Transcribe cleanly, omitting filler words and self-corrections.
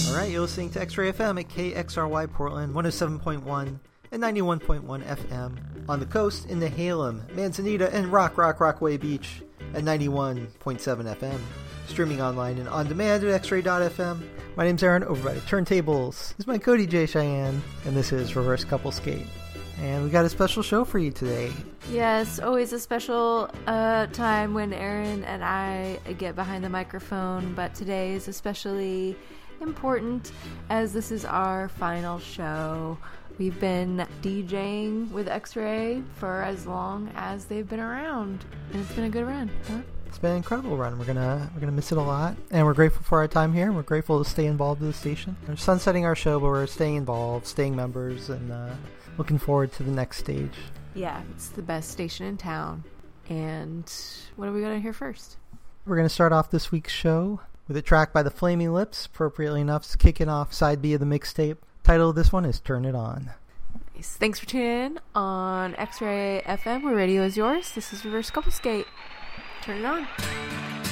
All right, you're listening to X-Ray FM at KXRY Portland, 107.1 and 91.1 FM on the coast in Nehalem, Manzanita, and Rockaway Beach at 91.7 FM. Streaming online and on demand at xray.fm. My name's Aaron, over by the turntables. This is my Cody J. Cheyenne, and this is Reverse Couple Skate. And we got a special show for you today. Yes, always a special time when Aaron and I get behind the microphone, but today is especially important as this is our final show. We've been DJing with X-Ray for as long as they've been around, and it's been a good run, huh? It's been an incredible run. We're gonna miss it a lot, and we're grateful for our time here. We're grateful to stay involved with the station. We're sunsetting our show, but we're staying involved, staying members, and looking forward to the next stage. Yeah, it's the best station in town. And what are we gonna hear first? We're gonna start off this week's show with a track by the Flaming Lips, appropriately enough, it's kicking off side B of the mixtape. Title of this one is Turn It On. Nice. Thanks for tuning in on X-Ray FM, where radio is yours. This is Reverse Couple Skate. Turn it on.